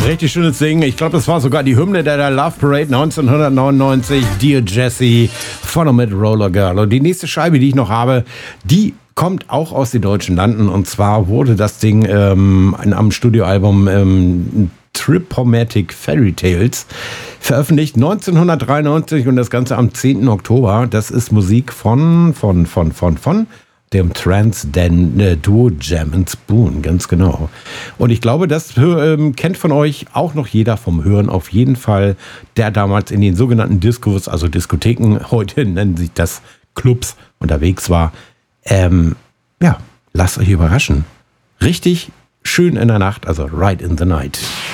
Richtig schönes Ding. Ich glaube, das war sogar die Hymne der Love Parade 1999. Dear Jessie, Follow mit Roller Girl. Und die nächste Scheibe, die ich noch habe, die kommt auch aus den deutschen Landen. Und zwar wurde das Ding am Studioalbum Tripomatic Fairy Tales veröffentlicht 1993 und das Ganze am 10. Oktober. Das ist Musik von dem Trans-Duo Jam and Spoon, ganz genau. Und ich glaube, das kennt von euch auch noch jeder vom Hören auf jeden Fall, der damals in den sogenannten Discos, also Diskotheken, heute nennen sich das Clubs, unterwegs war. Ja, lasst euch überraschen. Richtig schön in der Nacht, also Right in the Night.